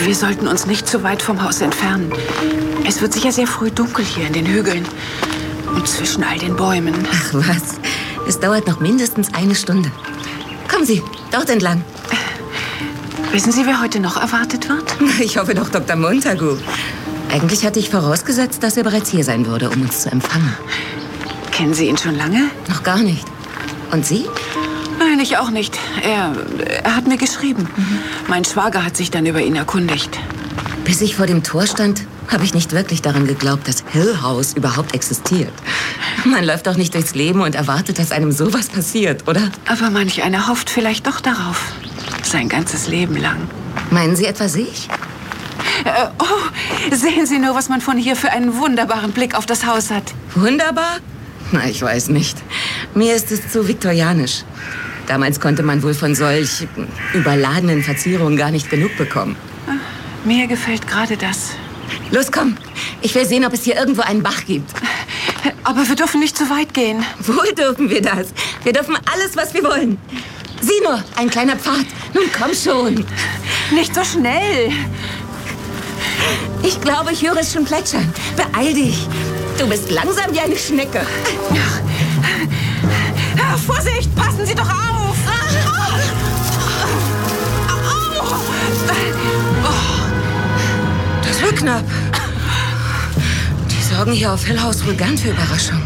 Wir sollten uns nicht zu weit vom Haus entfernen. Es wird sicher sehr früh dunkel hier in den Hügeln und zwischen all den Bäumen. Ach was, es dauert noch mindestens 1 Stunde. Kommen Sie, dort entlang. Wissen Sie, wer heute noch erwartet wird? Ich hoffe doch Dr. Montagu. Eigentlich hatte ich vorausgesetzt, dass er bereits hier sein würde, um uns zu empfangen. Kennen Sie ihn schon lange? Noch gar nicht. Und Sie? Nein, ich auch nicht. Er hat mir geschrieben. Mein Schwager hat sich dann über ihn erkundigt. Bis ich vor dem Tor stand, habe ich nicht wirklich daran geglaubt, dass Hill House überhaupt existiert. Man läuft doch nicht durchs Leben und erwartet, dass einem sowas passiert, oder? Aber manch einer hofft vielleicht doch darauf. Sein ganzes Leben lang. Meinen Sie etwa sich? Sehen Sie nur, was man von hier für einen wunderbaren Blick auf das Haus hat. Wunderbar? Na, ich weiß nicht. Mir ist es zu viktorianisch. Damals konnte man wohl von solch überladenen Verzierungen gar nicht genug bekommen. Mir gefällt gerade das. Los, komm. Ich will sehen, ob es hier irgendwo einen Bach gibt. Aber wir dürfen nicht zu weit gehen. Wohl dürfen wir das. Wir dürfen alles, was wir wollen. Sieh nur, ein kleiner Pfad. Nun komm schon. Nicht so schnell. Ich glaube, ich höre es schon plätschern. Beeil dich. Du bist langsam wie eine Schnecke. Vorsicht, passen Sie doch auf. Das war knapp. Die sorgen hier auf Hill House wohl gern für Überraschung.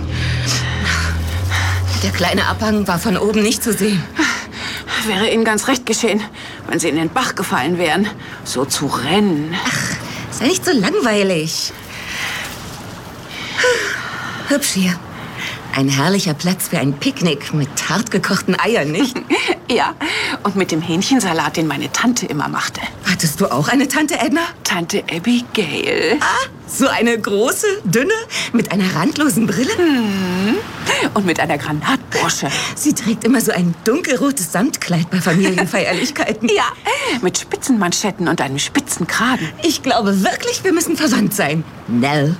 Der kleine Abhang war von oben nicht zu sehen. Wäre Ihnen ganz recht geschehen, wenn Sie in den Bach gefallen wären. So zu rennen. Ach, sei nicht so langweilig. Hübsch hier. Ein herrlicher Platz für ein Picknick mit hartgekochten Eiern, nicht? Ja, und mit dem Hähnchensalat, den meine Tante immer machte. Hattest du auch eine Tante, Edna? Tante Abigail. Ah, so eine große, dünne, mit einer randlosen Brille? Und mit einer Granatbrosche. Sie trägt immer so ein dunkelrotes Samtkleid bei Familienfeierlichkeiten. Ja, mit Spitzenmanschetten und einem spitzen Kragen. Ich glaube wirklich, wir müssen verwandt sein. Nell.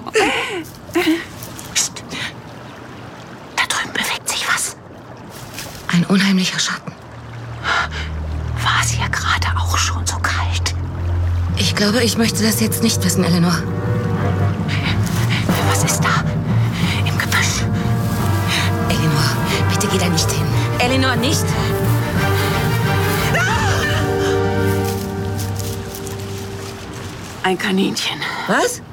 Psst. Da drüben bewegt sich was. Ein unheimlicher Schatten. War es hier gerade auch schon so kalt? Ich glaube, ich möchte das jetzt nicht wissen, Eleanor. Was ist da? Im Gebüsch. Eleanor, bitte geh da nicht hin. Eleanor, nicht! Ein Kaninchen. Was?